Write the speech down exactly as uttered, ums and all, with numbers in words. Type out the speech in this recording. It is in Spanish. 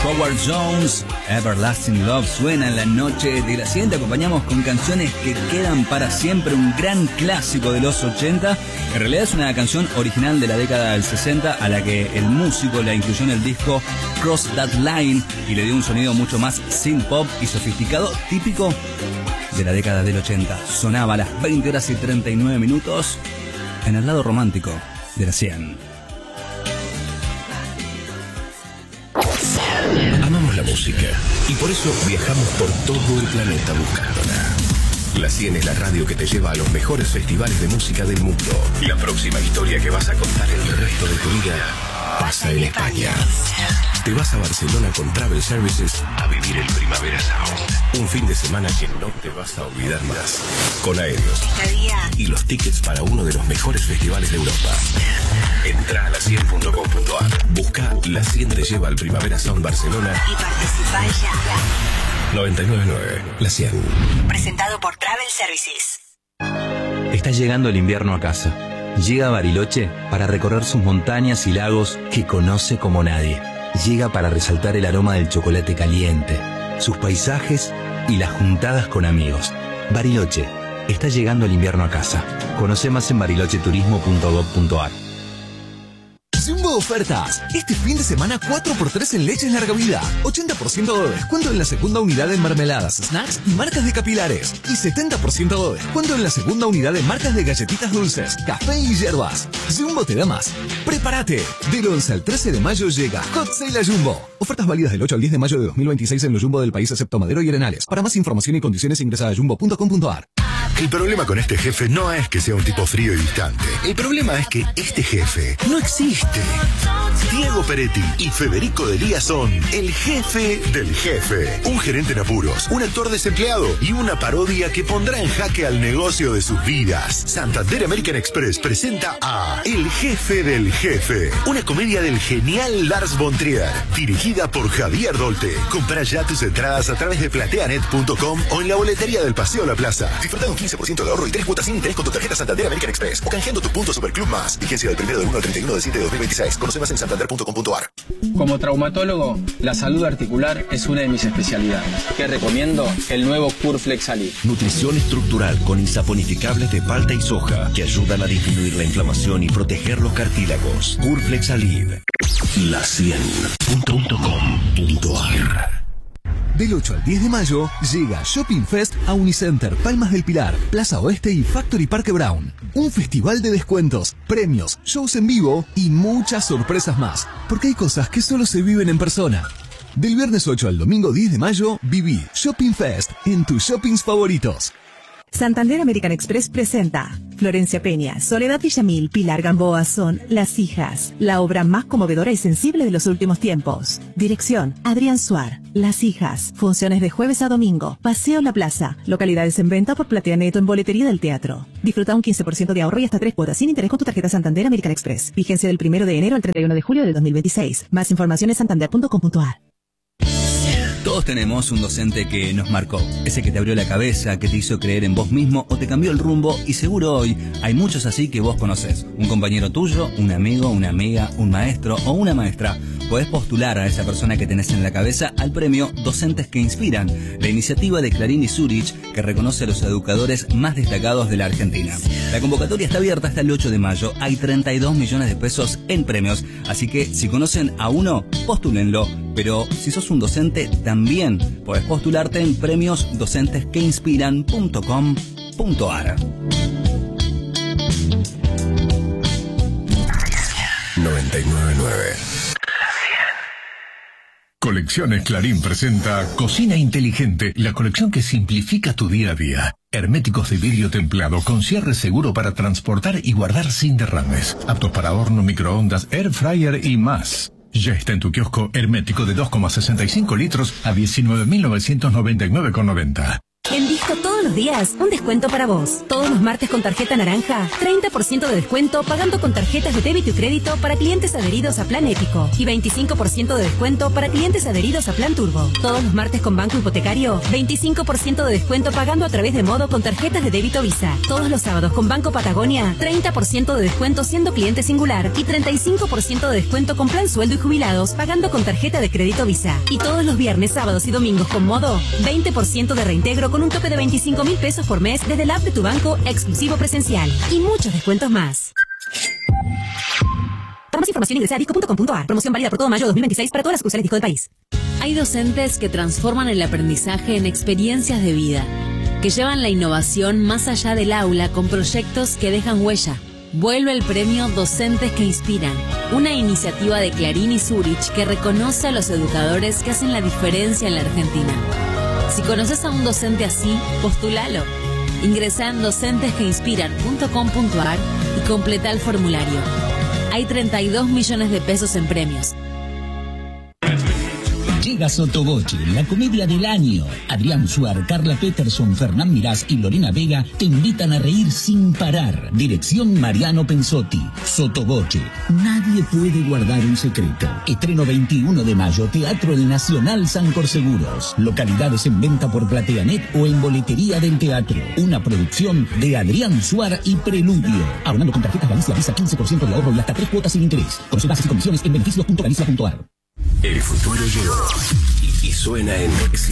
Howard Jones, Everlasting Love suena en la noche de la cien. Te acompañamos con canciones que quedan para siempre, un gran clásico de los ochenta. En realidad es una canción original de la década del sesenta a la que el músico la incluyó en el disco Cross That Line y le dio un sonido mucho más synth pop y sofisticado, típico de la década del ochenta. Sonaba a las veinte horas y treinta y nueve minutos en el lado romántico de la cien. Amamos la música y por eso viajamos por todo el planeta buscándola. La cien es la radio que te lleva a los mejores festivales de música del mundo. La próxima historia que vas a contar el resto de tu vida pasa en España. Te vas a Barcelona con Travel Services a vivir el Primavera Sound. Un fin de semana que no te vas a olvidar más. Con aéreos y los tickets para uno de los mejores festivales de Europa. Entra a la cien punto com punto a r. Busca La cien te lleva al Primavera Sound Barcelona y participa ya. noventa y nueve punto nueve La cien. Presentado por Travel Services. Está llegando el invierno a casa. Llega a Bariloche para recorrer sus montañas y lagos que conoce como nadie. Llega para resaltar el aroma del chocolate caliente, sus paisajes y las juntadas con amigos. Bariloche, está llegando el invierno a casa. Conoce más en bariloche turismo punto gob punto a r. Jumbo Ofertas. Este fin de semana cuatro por tres en leches larga vida. ochenta por ciento de descuento en la segunda unidad de mermeladas, snacks y marcas de capilares. Y setenta por ciento de descuento en la segunda unidad de marcas de galletitas dulces, café y hierbas. Jumbo te da más. Prepárate. Del once al trece de mayo llega Hot Sale a Jumbo. Ofertas válidas del ocho al diez de mayo de dos mil veintiséis en los Jumbo del país excepto Madero y Arenales. Para más información y condiciones ingresa a jumbo punto com punto a r. El problema con este jefe no es que sea un tipo frío y distante. El problema es que este jefe no existe. Diego Peretti y Federico Delía son el jefe del jefe. Un gerente en apuros, un actor desempleado y una parodia que pondrá en jaque al negocio de sus vidas. Santander American Express presenta a El jefe del jefe. Una comedia del genial Lars von Trier, dirigida por Javier Dolte. Compra ya tus entradas a través de plateanet punto com o en la boletería del Paseo La Plaza. Disfruta de un quince por ciento de ahorro y tres cuotas sin interés con tu tarjeta Santander American Express o canjeando tu punto Superclub Más. Vigencia del primero del uno al treinta y uno de diciembre de dos mil veintiséis. Conoce más en santander punto com punto a r. Como traumatólogo, la salud articular es una de mis especialidades. ¿Qué recomiendo? El nuevo Curflex Alive. Nutrición estructural con insaponificables de palta y soja que ayudan a disminuir la inflamación y proteger los cartílagos. Curflex Alive. La cien punto com punto a r. Del ocho al diez de mayo llega Shopping Fest a Unicenter, Palmas del Pilar, Plaza Oeste y Factory Parque Brown. Un festival de descuentos, premios, shows en vivo y muchas sorpresas más. Porque hay cosas que solo se viven en persona. Del viernes ocho al domingo diez de mayo, viví Shopping Fest en tus shoppings favoritos. Santander American Express presenta Florencia Peña, Soledad Villamil, Pilar Gamboa son Las Hijas, la obra más conmovedora y sensible de los últimos tiempos. Dirección, Adrián Suar. Las Hijas, funciones de jueves a domingo, Paseo La Plaza, localidades en venta por Plateanet o en boletería del teatro. Disfruta un quince por ciento de ahorro y hasta tres cuotas sin interés con tu tarjeta Santander American Express. Vigencia del primero de enero al treinta y uno de julio de dos mil veintiséis. Más información en santander punto com punto a r. Todos tenemos un docente que nos marcó, ese que te abrió la cabeza, que te hizo creer en vos mismo o te cambió el rumbo, y seguro hoy hay muchos así que vos conocés. Un compañero tuyo, un amigo, una amiga, un maestro o una maestra. Podés postular a esa persona que tenés en la cabeza al premio Docentes que Inspiran, la iniciativa de Clarín y Zurich que reconoce a los educadores más destacados de la Argentina. La convocatoria está abierta hasta el ocho de mayo. Hay treinta y dos millones de pesos en premios, así que si conocen a uno, postúlenlo. Pero si sos un docente, también podés postularte en premios docentes que inspiran punto com punto a r. noventa y nueve punto nueve. Colecciones Clarín presenta Cocina Inteligente, la colección que simplifica tu día a día. Herméticos de vidrio templado con cierre seguro para transportar y guardar sin derrames. Aptos para horno, microondas, air fryer y más. Ya está en tu kiosco hermético de dos coma sesenta y cinco litros a diecinueve mil novecientos noventa y nueve con noventa. En Disco todos los los días, un descuento para vos. Todos los martes con tarjeta naranja, treinta por ciento de descuento pagando con tarjetas de débito y crédito para clientes adheridos a Plan Épico y veinticinco por ciento de descuento para clientes adheridos a Plan Turbo. Todos los martes con Banco Hipotecario, veinticinco por ciento de descuento pagando a través de Modo con tarjetas de débito Visa. Todos los sábados con Banco Patagonia, treinta por ciento de descuento siendo cliente singular y treinta y cinco por ciento de descuento con Plan Sueldo y Jubilados pagando con tarjeta de crédito Visa. Y todos los viernes, sábados y domingos con Modo, veinte por ciento de reintegro con un tope de veinticinco mil pesos por mes desde el app de tu banco exclusivo presencial. Y muchos descuentos más. Para más información ingresa a disco punto com punto a r. Promoción válida por todo mayo dos mil veintiséis para todas las sucursales Disco del país. Hay docentes que transforman el aprendizaje en experiencias de vida, que llevan la innovación más allá del aula con proyectos que dejan huella. Vuelve el premio Docentes que Inspiran, una iniciativa de Clarín y Zurich que reconoce a los educadores que hacen la diferencia en la Argentina. Si conoces a un docente así, postulalo. Ingresa en docentes que inspiran punto com punto a r y completa el formulario. Hay treinta y dos millones de pesos en premios. Llega Sotoboche, la comedia del año. Adrián Suar, Carla Peterson, Fernán Mirás y Lorena Vega te invitan a reír sin parar. Dirección Mariano Pensotti. Sotoboche, nadie puede guardar un secreto. Estreno veintiuno de mayo, Teatro El Nacional Sancor Seguros. Localidades en venta por Plateanet o en boletería del teatro. Una producción de Adrián Suar y Preludio. Abonando con tarjetas Galicia Visa, quince por ciento de ahorro y hasta tres cuotas sin interés. Conoce bases y condiciones en beneficios punto galicia punto a r. El futuro llegó y suena en